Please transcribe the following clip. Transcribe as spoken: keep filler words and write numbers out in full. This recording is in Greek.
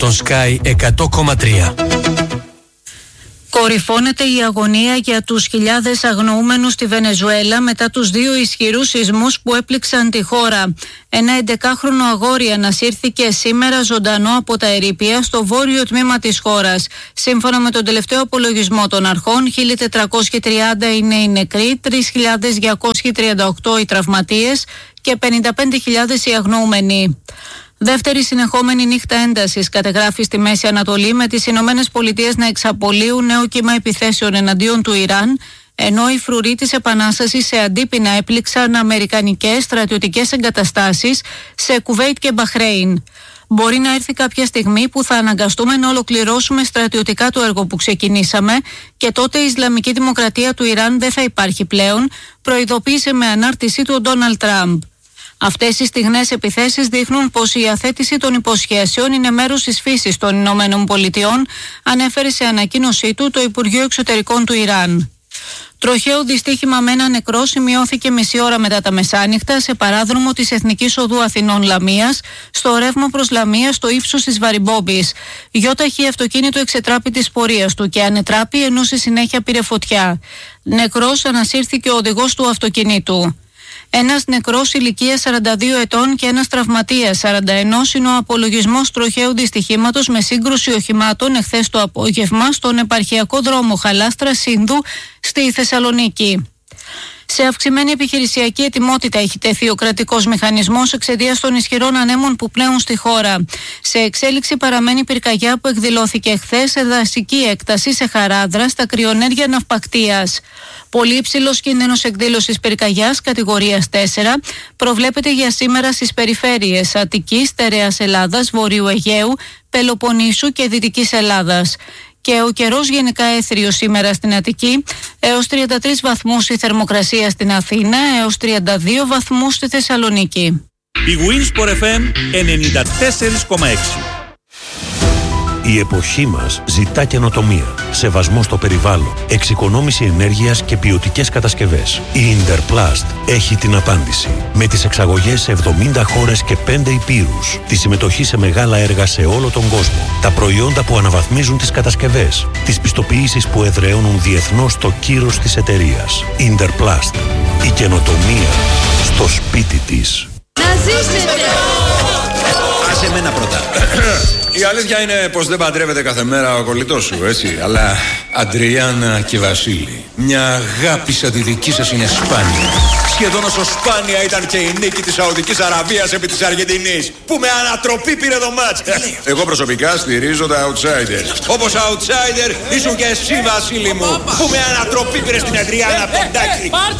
των Sky εκατό κόμμα τρία. Κορυφώνεται η αγωνία για τους χιλιάδες αγνοούμενους στη Βενεζουέλα μετά τους δύο ισχυρούς σεισμούς που έπληξαν τη χώρα. Ένα έντεκάχρονο αγόρι ανασύρθηκε σήμερα ζωντανό από τα ερείπια στο βόρειο τμήμα της χώρας. Σύμφωνα με τον τελευταίο απολογισμό των αρχών, χίλια τετρακόσιοι τριάντα είναι οι νεκροί, τρεις χιλιάδες διακόσιοι τριάντα οκτώ οι τραυματίες και πενήντα πέντε χιλιάδες οι αγνοούμενοι. Δεύτερη συνεχόμενη νύχτα έντασης κατεγράφει στη Μέση Ανατολή, με τις Ηνωμένες Πολιτείες να εξαπολύουν νέο κύμα επιθέσεων εναντίον του Ιράν, ενώ οι φρουροί της Επανάστασης σε αντίπεινα έπληξαν αμερικανικές στρατιωτικές εγκαταστάσεις σε Κουβέιτ και Μπαχρέιν. Μπορεί να έρθει κάποια στιγμή που θα αναγκαστούμε να ολοκληρώσουμε στρατιωτικά το έργο που ξεκινήσαμε και τότε η Ισλαμική Δημοκρατία του Ιράν δεν θα υπάρχει πλέον, προειδοποίησε με ανάρτησή του ο Ντόναλντ Τραμπ. Αυτές οι στιγνές επιθέσεις δείχνουν πως η αθέτηση των υποσχέσεων είναι μέρος της φύσης των Ηνωμένων Πολιτειών, ανέφερε σε ανακοίνωσή του το Υπουργείο Εξωτερικών του Ιράν. Τροχαίο δυστύχημα με ένα νεκρό σημειώθηκε μισή ώρα μετά τα μεσάνυχτα σε παράδρομο της Εθνικής Οδού Αθηνών Λαμίας, στο ρεύμα προς Λαμία στο ύψος της Βαριμπόμπης. Γιώταχη αυτοκίνητο εξετράπη της πορείας του και ανετράπη ενώ στη συνέχεια πήρε φωτιά. Νεκρός ανασύρθηκε ο οδηγός του αυτοκινήτου. Ένας νεκρός ηλικίας σαράντα δύο ετών και ένας τραυματίας σαράντα ένα είναι ο απολογισμός τροχαίου δυστυχήματος με σύγκρουση οχημάτων εχθές το απόγευμα στον επαρχιακό δρόμο Χαλάστρα Σύνδου στη Θεσσαλονίκη. Σε αυξημένη επιχειρησιακή ετοιμότητα έχει τεθεί ο κρατικός μηχανισμός εξαιτίας των ισχυρών ανέμων που πλέουν στη χώρα. Σε εξέλιξη παραμένει η πυρκαγιά που εκδηλώθηκε χθες σε δασική έκταση σε Χαράδρα στα κρυονέρια ναυπακτείας. Πολύ υψηλός κίνδυνος εκδήλωσης πυρκαγιάς κατηγορίας τέσσερα προβλέπεται για σήμερα στις περιφέρειες Αττικής, Στερεάς Ελλάδας, Βορείου Αιγαίου, Πελοποννήσου και Δυτικής Ελλάδας. Και ο καιρός γενικά έθριος σήμερα στην Αττική, έως τριάντα τρεις βαθμούς η θερμοκρασία στην Αθήνα, έως τριάντα δύο βαθμούς στη Θεσσαλονίκη. Η Winsport εφ εμ ενενήντα τέσσερα κόμμα έξι. Η εποχή μας ζητά καινοτομία, σεβασμό στο περιβάλλον, εξοικονόμηση ενέργειας και ποιοτικές κατασκευές. Η Interplast έχει την απάντηση. Με τις εξαγωγές σε εβδομήντα χώρες και πέντε υπήρους, τη συμμετοχή σε μεγάλα έργα σε όλο τον κόσμο, τα προϊόντα που αναβαθμίζουν τις κατασκευές, τις πιστοποιήσεις που εδραιώνουν διεθνώς το κύρος της εταιρείας. Interplast. Η καινοτομία στο σπίτι της. Να ζήσετε! Άσε εμένα πρώτα. Η αλήθεια είναι πως δεν παντρεύεται κάθε μέρα ο κολλητός σου, έτσι. Αλλά Αντριάννα και Βασίλη, μια αγάπη σαν τη δική σας είναι σπάνια. Σχεδόν όσο σπάνια ήταν και η νίκη της Σαουδικής Αραβίας επί της Αργεντινής, που με ανατροπή πήρε το μάτς. Εγώ προσωπικά στηρίζω τα outsiders. Όπως outsider ήσουν και εσύ, Βασίλη μου, που με ανατροπή πήρε στην Αντριάννα από τον Τάκη.